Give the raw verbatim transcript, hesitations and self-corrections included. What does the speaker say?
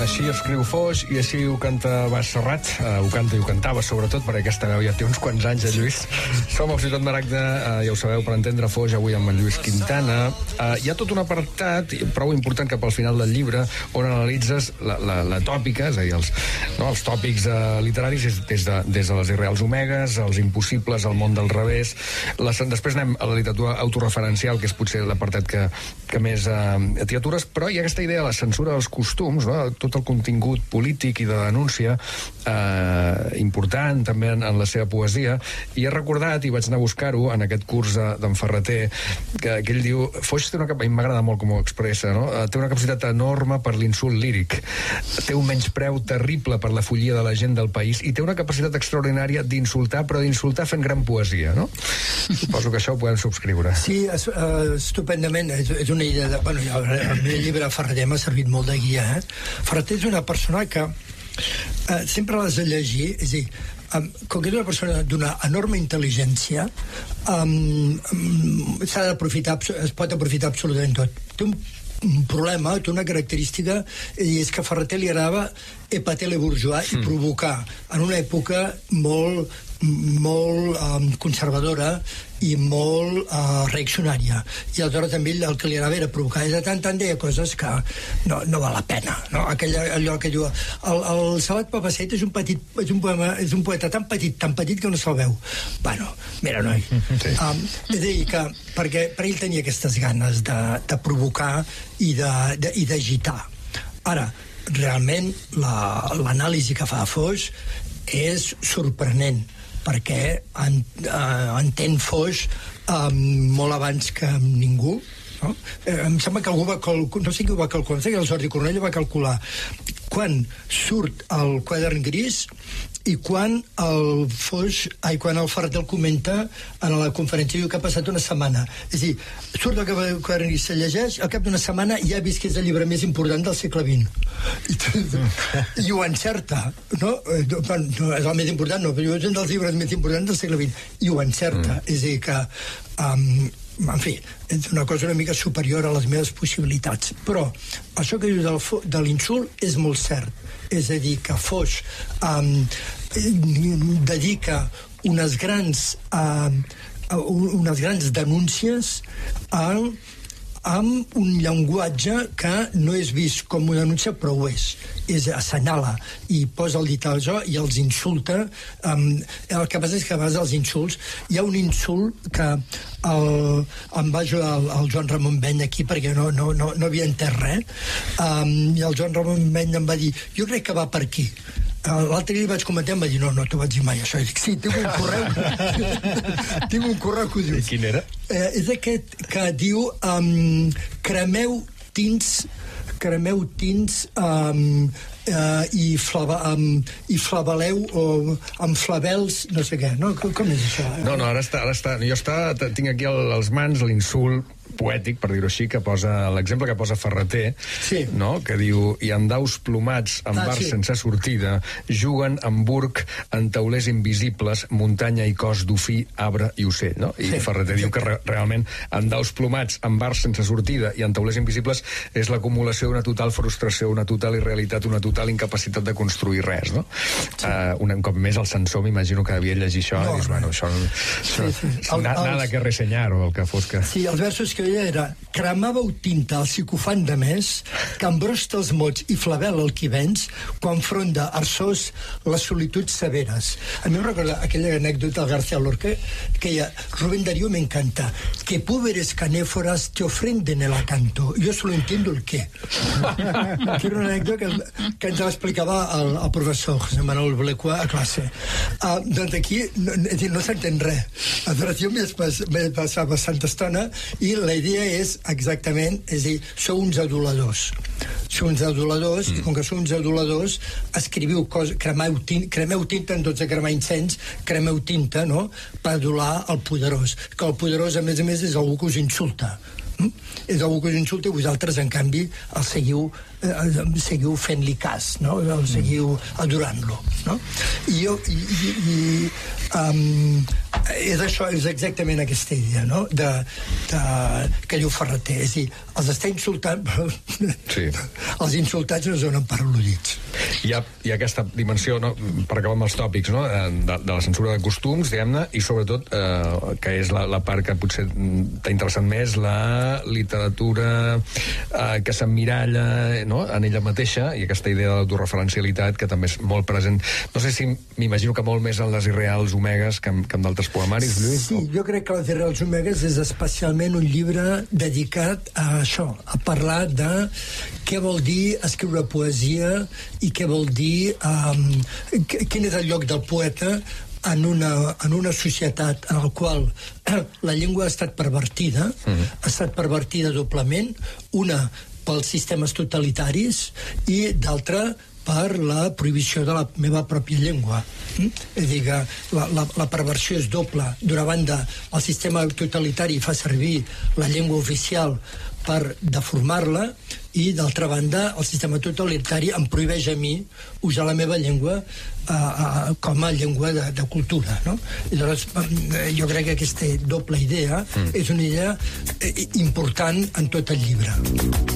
Així escriu Foix i així ho canta Baix Serrat. Uh, ho canta i ho cantava, sobretot, perquè aquesta veu ja té uns quants anys, eh, Lluís? Som a Ciutat Maragda, uh, ja ho sabeu, per entendre Foix, avui amb en Lluís Quintana. Uh, hi ha tot un apartat prou important cap al final del llibre on analitzes la, la, la tòpica, és a dir, els, no, els tòpics uh, literaris des de, des de les irreals omegues, els impossibles, el món del revés. Les, després anem a la literatura autorreferencial, que és potser l'apartat que, que més uh, t'hi atures, però hi ha aquesta idea de la censura dels costums, no? Tot el contingut polític i de denúncia eh, important també en, en la seva poesia, i he recordat, i vaig anar a buscar-ho en aquest curs d'en Ferreter, que, que ell diu, Foix té una capacitat, m'agrada molt com ho expressa, no? Té una capacitat enorme per l'insult líric, té un menyspreu terrible per la follia de la gent del país i té una capacitat extraordinària d'insultar, però d'insultar fent gran poesia, no? Suposo que això ho podem subscriure. Sí, es, uh, estupendament, és, és una idea de... Bueno, ja, el meu llibre Ferreter m'ha servit molt de guia, eh? Ferreter és una persona que eh, sempre l'has de llegir, és a dir, um, com que és una persona d'una enorme intel·ligència, um, um, s'ha d'aprofitar, es pot aprofitar absolutament tot. Té un un problema, té una característica, i és que a Ferreter li agradava épater les bourgeois i provocar en una època molt molt um, conservadora i molt uh, reaccionària, i aleshores també el que li anava era provocar, i de tant tant deia coses que no, no val la pena, no? Aquell, allò que diu el, el Sabat Papasset és un petit, és un poema, és un poeta tan petit, tan petit que no se'l veu. Bueno, mira, noi, sí. um, és a dir que perquè per ell tenia aquestes ganes de, de provocar i de, de, i d'agitar. Ara, realment l'anàlisi la, que fa Foix és sorprenent, perquè en, uh, entén Foix um, molt abans que ningú, no? Eh, em sembla que algú va calcular, no sé qui ho va calcular, sé que el Jordi Cornellà va calcular quan surt el quadern gris i quan el Foix, ai, quan el Ferreter el comenta en la conferència, diu que ha passat una setmana. És a dir, surt el quadern gris, se llegeix, al cap d'una setmana ja ha vist que és el llibre més important del segle vint. I, i ho encerta, no? No és el més important, no, però és un dels llibres més importants del segle vint, i ho encerta. Mm. És a dir, que... Um, en fi, és una cosa una mica superior a les meves possibilitats. Però això que diu del, de l'insult és molt cert. És a dir, que Foix um, dedica unes grans, uh, unes grans denúncies a amb un llenguatge que no és vist com una denúncia, però ho és. És assenyala i posa el dit al jo i els insulta. Um, el que passa és que a vegades els insults... Hi ha un insult que el, em va ajudar el, el Joan Ramon Beny aquí perquè no, no, no, no havia entès res. Um, I el Joan Ramon Beny em va dir, jo crec que va per aquí. L'altre dia li vaig comentar i em va dir, no, no t'ho vaig dir mai això. I dic, sí, tinc un correu tinc un correu que ho diu. I quin era? Eh, és aquest que diu um, cremeu tints cremeu tints um, uh, i, flava, um, i flaveleu o amb flavels, no sé què, no? Com, com és això? No, no, ara està, ara està jo està, tinc aquí el, als mans l'insult poètic, per dir-ho així, que posa l'exemple que posa Ferreter, sí. No? Que diu, i en daus plomats en ah, bars sí. sense sortida juguen en burg en taulers invisibles, muntanya i cos d'ofí, arbre i ocell, no? I sí. Ferreter sí. diu que re realment en daus plomats en bars sense sortida i en taulers invisibles és l'acumulació d'una total frustració, una total irrealitat, una total incapacitat de construir res, no? Sí. Uh, un, un cop més el censor m'imagino que devia llegir això no, i dius, bueno, això, això sí, sí. El, na, els... nada que resenyar o el que fos que... Sí, els versos que era cremàveu tinta al psicofant de més que embrosta els mots i flavel el qui vens quan fronda arsós les solituds severes. A mi em recorda aquella anècdota del García Lorca que deia, Rubén Darío me encanta, que púberes canéforas te ofrenden el acanto, yo solo entiendo el qué. Que era una anècdota que, que ens l'explicava el, el professor José Manuel Blecua a classe. Uh, doncs aquí no, no s'entén res. Aleshores jo m'he passat bastanta estona i la idea és exactament, és a dir, sou uns aduladors. Sou uns aduladors, mm. i com que sou uns aduladors, escriviu coses, cremeu, tint, cremeu tinta, en tots a cremar incens, cremeu tinta, no?, per adular el poderós. Que el poderós, a més a més, és algú que us insulta. Mm? És algú que us insulta i vosaltres, en canvi, el seguiu, eh, seguiu fent-li cas, no? El seguiu adorant-lo, no? I jo... I, i, i, um, és això, és exactament aquesta idea, no? De, de, que diu Ferreter, és a dir, els està insultant, però sí. els insultats no es donen per al·ludits. Hi ha, hi ha aquesta dimensió, no? Per acabar amb els tòpics, no? de, de la censura de costums, diguem-ne, i sobretot, eh, que és la, la part que potser t'ha interessat més, la literatura eh, que s'emmiralla, no? En ella mateixa, i aquesta idea de l'autoreferencialitat que també és molt present. No sé si m'imagino que molt més en les irreals omegues que en, que en d'altres poemaris, Lluís? Sí, jo crec que les irreals omegues és especialment un llibre dedicat a això, a parlar de què vol dir escriure poesia i què vol dir um, quin és el lloc del poeta en una, en una societat en la qual la llengua ha estat pervertida, mm-hmm. ha estat pervertida doblement, una pels sistemes totalitaris i d'altra per la prohibició de la meva pròpia llengua. Mm? És a dir, que la, la, la perversió és doble. D'una banda, el sistema totalitari fa servir la llengua oficial per deformar-la i, d'altra banda, el sistema totalitari em prohibeix a mi usar la meva llengua uh, uh, com a llengua de, de cultura, no? I llavors, jo crec que aquesta doble idea mm. és una idea important en tot el llibre.